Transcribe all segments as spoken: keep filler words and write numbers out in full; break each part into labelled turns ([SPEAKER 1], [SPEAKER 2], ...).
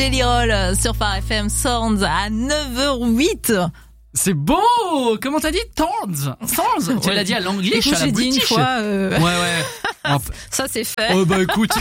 [SPEAKER 1] Jelly Roll sur Phare F M, Sounds à neuf heures huit.
[SPEAKER 2] C'est beau. Comment t'as dit? Sounds. Sounds. Tu
[SPEAKER 1] Ouais.
[SPEAKER 2] l'as dit à l'anglais,
[SPEAKER 1] Écoute,
[SPEAKER 2] à la
[SPEAKER 1] j'ai dit une
[SPEAKER 2] british.
[SPEAKER 1] fois. Euh...
[SPEAKER 2] Ouais, ouais. Enfin,
[SPEAKER 1] Ça c'est fait.
[SPEAKER 2] oh bah écoute.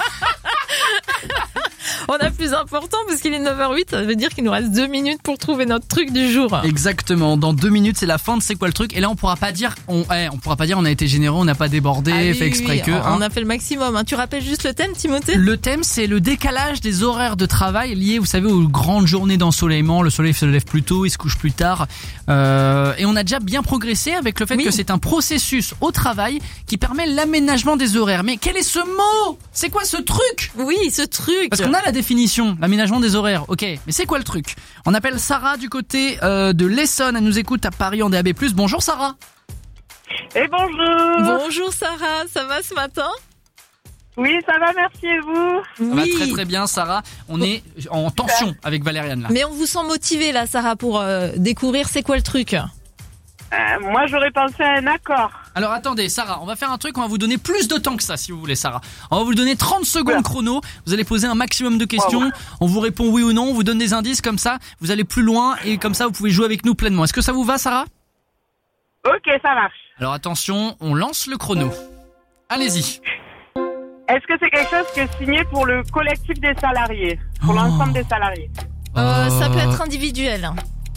[SPEAKER 1] On a plus important parce qu'il est neuf heures huit. Ça veut dire qu'il nous reste deux minutes pour trouver notre truc du jour.
[SPEAKER 2] Exactement. Dans deux minutes, c'est la fin de C'est quoi le truc? Et là, on pourra pas dire, on, eh, on pourra pas dire, on a été généreux, on n'a pas débordé,
[SPEAKER 1] Ah oui,
[SPEAKER 2] fait exprès
[SPEAKER 1] oui,
[SPEAKER 2] que.
[SPEAKER 1] on,
[SPEAKER 2] hein.
[SPEAKER 1] on a fait le maximum. Hein. Tu rappelles juste le thème, Timothée?
[SPEAKER 2] Le thème, c'est le décalage des horaires de travail liés, vous savez, aux grandes journées d'ensoleillement. Le soleil se lève plus tôt, il se couche plus tard. Euh, et on a déjà bien progressé avec le fait
[SPEAKER 1] Oui.
[SPEAKER 2] que c'est un processus au travail qui permet l'aménagement des horaires. Mais quel est ce mot? C'est quoi ce truc?
[SPEAKER 1] Oui, ce truc.
[SPEAKER 2] Parce qu'on a la définition, l'aménagement des horaires, ok, mais c'est quoi le truc? On appelle Sarah du côté euh, de l'Essonne, elle nous écoute à Paris en D A B plus. Bonjour Sarah.
[SPEAKER 3] Et bonjour.
[SPEAKER 1] Bonjour Sarah, ça va ce matin?
[SPEAKER 3] Oui, ça va, merci et vous?
[SPEAKER 2] Ça va très très bien Sarah, on est en tension avec Valériane là.
[SPEAKER 1] Mais on vous sent motivée là, Sarah, pour euh, découvrir c'est quoi le truc.
[SPEAKER 3] Euh, moi, j'aurais pensé à un accord.
[SPEAKER 2] Alors attendez Sarah, on va faire un truc, on va vous donner plus de temps que ça si vous voulez Sarah. On va vous donner trente secondes chrono, vous allez poser un maximum de questions,
[SPEAKER 3] Ouais, ouais.
[SPEAKER 2] on vous répond oui ou non, on vous donne des indices comme ça, vous allez plus loin et comme ça vous pouvez jouer avec nous pleinement. Est-ce que ça vous va Sarah?
[SPEAKER 3] Ok, ça marche.
[SPEAKER 2] Alors attention, on lance le chrono. Allez-y.
[SPEAKER 3] Est-ce que c'est quelque chose qui est signé pour le collectif des salariés? Pour
[SPEAKER 2] Oh.
[SPEAKER 3] l'ensemble des salariés?
[SPEAKER 1] Euh, ça peut
[SPEAKER 2] Euh,
[SPEAKER 1] être individuel.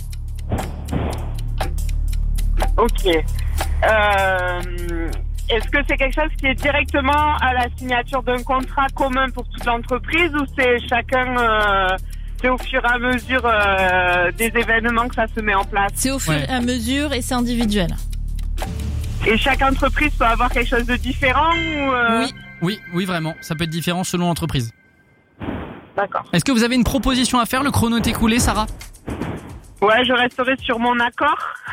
[SPEAKER 3] Ok. Euh, est-ce que c'est quelque chose qui est directement à la signature d'un contrat commun pour toute l'entreprise ou c'est chacun... Euh, c'est au fur et à mesure euh, des événements que ça se met en place?
[SPEAKER 1] C'est au fur
[SPEAKER 2] Ouais.
[SPEAKER 1] et à mesure et c'est individuel.
[SPEAKER 3] Et chaque entreprise peut avoir quelque chose de différent ou euh,
[SPEAKER 1] Oui.
[SPEAKER 2] Oui, oui vraiment, ça peut être différent selon l'entreprise.
[SPEAKER 3] D'accord.
[SPEAKER 2] Est-ce que vous avez une proposition à faire? Le chrono est écoulé Sarah.
[SPEAKER 3] Ouais, je resterai sur mon accord.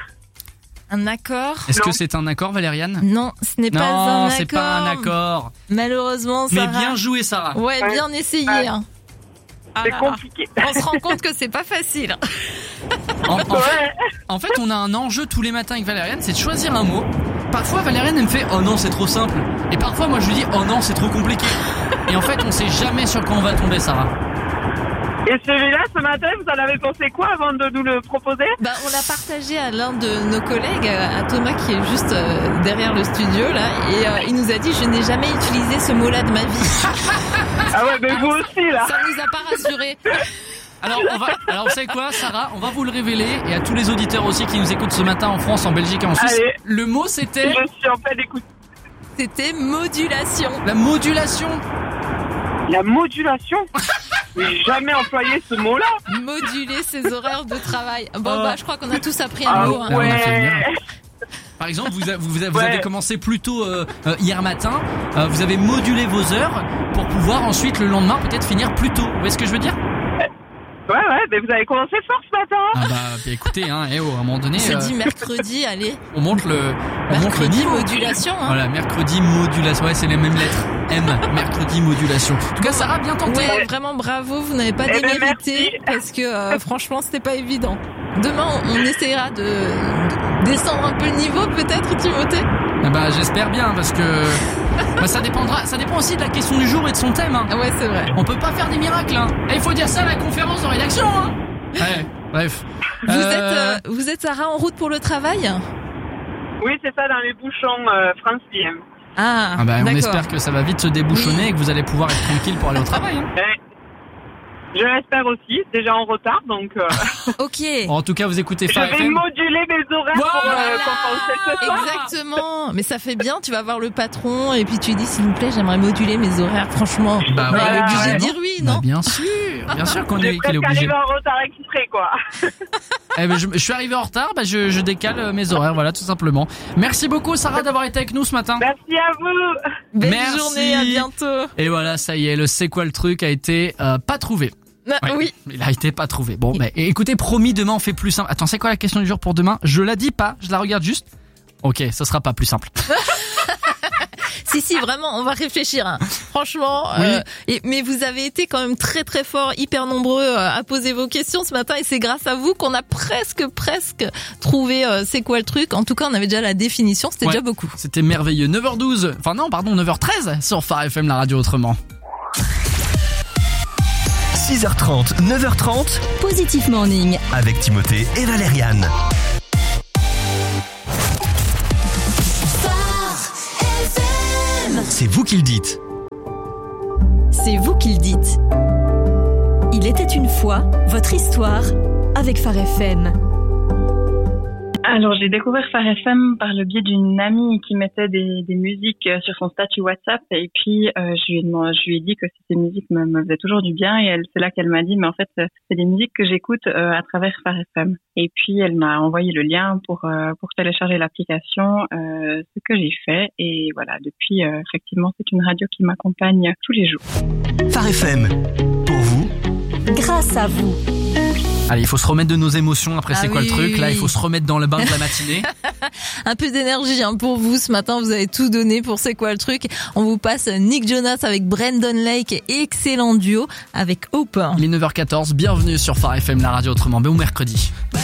[SPEAKER 1] Un accord?
[SPEAKER 2] Est-ce que
[SPEAKER 3] Non.
[SPEAKER 2] c'est un accord Valériane?
[SPEAKER 1] Non, ce n'est pas un
[SPEAKER 2] Non,
[SPEAKER 1] accord.
[SPEAKER 2] c'est pas un accord.
[SPEAKER 1] Malheureusement,
[SPEAKER 2] Mais
[SPEAKER 1] Sarah.
[SPEAKER 2] bien joué Sarah.
[SPEAKER 1] Ouais,
[SPEAKER 3] Ouais.
[SPEAKER 1] bien essayé.
[SPEAKER 3] Ouais.
[SPEAKER 1] hein. Ah
[SPEAKER 3] C'est
[SPEAKER 1] là là.
[SPEAKER 3] compliqué.
[SPEAKER 1] On se rend compte que c'est pas facile.
[SPEAKER 2] En, en fait,
[SPEAKER 3] Ouais.
[SPEAKER 2] en fait, on a un enjeu tous les matins avec Valériane, c'est de choisir un mot. Parfois Valériane elle me fait oh non c'est trop simple. Et parfois moi je lui dis oh non c'est trop compliqué. Et en fait on sait jamais sur quoi on va tomber Sarah.
[SPEAKER 3] Et celui-là, ce matin, vous en avez pensé quoi avant de nous le proposer?
[SPEAKER 1] Bah, on l'a partagé à l'un de nos collègues, à Thomas qui est juste euh, derrière le studio là, et euh, il nous a dit je n'ai jamais utilisé ce mot-là de ma vie.
[SPEAKER 3] Ah ouais, mais vous aussi, là.
[SPEAKER 1] Ça nous a pas rassurés.
[SPEAKER 2] Alors on va, alors vous savez quoi Sarah, on va vous le révéler et à tous les auditeurs aussi qui nous écoutent ce matin en France, en Belgique et en Suisse.
[SPEAKER 3] Allez.
[SPEAKER 2] Le mot c'était
[SPEAKER 3] Je suis en fait d'écouter.
[SPEAKER 1] C'était modulation.
[SPEAKER 2] la modulation.
[SPEAKER 3] La modulation? J'ai jamais employé ce mot-là.
[SPEAKER 1] Moduler ses horaires de travail. Bon
[SPEAKER 2] Oh.
[SPEAKER 1] bah je crois qu'on a tous appris un
[SPEAKER 3] Ah
[SPEAKER 1] mot. hein.
[SPEAKER 2] on a fait
[SPEAKER 3] ouais.
[SPEAKER 2] bien. Par exemple, vous, a- vous, vous, vous
[SPEAKER 3] Ouais.
[SPEAKER 2] avez commencé plus tôt euh, euh, hier matin, euh, vous avez modulé vos heures pour pouvoir ensuite le lendemain peut-être finir plus tôt. Vous voyez ce que je veux dire?
[SPEAKER 3] Ouais, ouais, mais vous avez commencé fort ce matin.
[SPEAKER 2] Ah bah, bah, écoutez, hein, eh oh, à un moment donné,
[SPEAKER 1] On s'est
[SPEAKER 2] euh,
[SPEAKER 1] dit mercredi, allez.
[SPEAKER 2] on monte le, on monte le
[SPEAKER 1] Mercredi,
[SPEAKER 2] niveau.
[SPEAKER 1] modulation. Hein.
[SPEAKER 2] Voilà, mercredi modulation. Ouais, c'est les mêmes lettres. M, mercredi modulation. En tout cas, Sarah, bien tenté.
[SPEAKER 1] Ouais, vraiment bravo, vous n'avez pas
[SPEAKER 3] Eh ben,
[SPEAKER 1] démérité
[SPEAKER 3] merci.
[SPEAKER 1] parce que euh, franchement c'était pas évident. Demain on, on essaiera de, de descendre un peu le niveau peut-être, Timothée.
[SPEAKER 2] Ah bah, j'espère bien parce que bah, ça dépendra. Ça dépend aussi de la question du jour et de son thème. Hein.
[SPEAKER 1] Ah ouais c'est vrai.
[SPEAKER 2] On peut pas faire des miracles. Hein. Et il faut dire ça à la conférence de rédaction. Hein. Ouais, bref.
[SPEAKER 1] Vous
[SPEAKER 2] Euh,
[SPEAKER 1] êtes euh, vous êtes Sarah en route pour le travail?
[SPEAKER 3] Oui, c'est ça, dans les bouchons euh, franciliens.
[SPEAKER 1] Ah,
[SPEAKER 2] Ah bah, on
[SPEAKER 1] d'accord.
[SPEAKER 2] espère que ça va vite se débouchonner
[SPEAKER 1] Oui.
[SPEAKER 2] et que vous allez pouvoir être tranquille pour aller au travail. Hein.
[SPEAKER 3] Ouais. Je l'espère aussi, déjà en retard, donc euh,
[SPEAKER 1] Ok.
[SPEAKER 2] Bon, en tout cas, vous écoutez
[SPEAKER 3] je
[SPEAKER 2] Phare
[SPEAKER 3] vais
[SPEAKER 2] F M.
[SPEAKER 3] moduler mes horaires pour euh,
[SPEAKER 1] Voilà.
[SPEAKER 3] compenser ce soir.
[SPEAKER 1] Exactement. Mais ça fait bien, tu vas voir le patron et puis tu lui dis s'il vous plaît j'aimerais moduler mes horaires. Franchement,
[SPEAKER 2] Bah
[SPEAKER 1] il est
[SPEAKER 2] ouais,
[SPEAKER 1] obligé de
[SPEAKER 2] carrément.
[SPEAKER 1] dire oui,
[SPEAKER 2] Bah,
[SPEAKER 1] non?
[SPEAKER 2] bien sûr, bien sûr qu'on
[SPEAKER 3] J'ai
[SPEAKER 2] est, qu'il est
[SPEAKER 3] presque
[SPEAKER 2] obligé.
[SPEAKER 3] arrivé en retard exprès, quoi.
[SPEAKER 2] Eh ben, je, je suis arrivé en retard, bah, je, je décale euh, mes horaires, voilà, tout simplement. Merci beaucoup, Sarah, d'avoir été avec nous ce matin.
[SPEAKER 3] Merci à vous.
[SPEAKER 1] Belle
[SPEAKER 2] Merci.
[SPEAKER 1] journée, à bientôt.
[SPEAKER 2] Et voilà, ça y est, le c'est quoi le truc a été euh, pas trouvé.
[SPEAKER 1] Ah,
[SPEAKER 2] Ouais,
[SPEAKER 1] Oui.
[SPEAKER 2] il a été pas trouvé. Bon, bah, écoutez, promis, demain on fait plus simple. Attends, c'est quoi la question du jour pour demain? Je la dis pas, je la regarde juste. Ok, ça sera pas plus simple.
[SPEAKER 1] Si, si, vraiment, on va réfléchir. Hein. Franchement.
[SPEAKER 2] Oui.
[SPEAKER 1] euh, et, mais vous avez été quand même très très fort, hyper nombreux euh, à poser vos questions ce matin. Et c'est grâce à vous qu'on a presque, presque trouvé euh, c'est quoi le truc. En tout cas, on avait déjà la définition, c'était
[SPEAKER 2] Ouais.
[SPEAKER 1] déjà beaucoup.
[SPEAKER 2] C'était merveilleux. neuf heures douze. Enfin non, pardon, neuf heures treize sur Phare F M, la radio autrement.
[SPEAKER 4] six heures trente, neuf heures trente.
[SPEAKER 5] Positif Morning.
[SPEAKER 4] Avec Timothée et Valériane. C'est vous qui le dites.
[SPEAKER 5] C'est vous qui le dites. Il était une fois votre histoire avec Phare F M.
[SPEAKER 6] Alors, j'ai découvert Phare F M par le biais d'une amie qui mettait des, des musiques sur son statut WhatsApp et puis euh, je, lui ai, je lui ai dit que ces musiques me, me faisaient toujours du bien et elle, c'est là qu'elle m'a dit mais en fait c'est des musiques que j'écoute euh, à travers Phare F M. Et puis elle m'a envoyé le lien pour euh, pour télécharger l'application, euh, ce que j'ai fait et voilà, depuis euh, effectivement c'est une radio qui m'accompagne tous les jours.
[SPEAKER 4] Phare F M, pour vous,
[SPEAKER 5] grâce à vous.
[SPEAKER 2] Allez, il faut se remettre de nos émotions après
[SPEAKER 1] Ah
[SPEAKER 2] c'est quoi
[SPEAKER 1] oui,
[SPEAKER 2] le truc.
[SPEAKER 1] oui,
[SPEAKER 2] Là,
[SPEAKER 1] oui.
[SPEAKER 2] il faut se remettre dans le bain de la matinée.
[SPEAKER 1] Un peu d'énergie hein, pour vous ce matin, vous avez tout donné pour c'est quoi le truc. On vous passe Nick Jonas avec Brandon Lake, excellent duo avec Hope.
[SPEAKER 2] Il est neuf heures quatorze, bienvenue sur Phare F M, la radio autrement. Bon mercredi.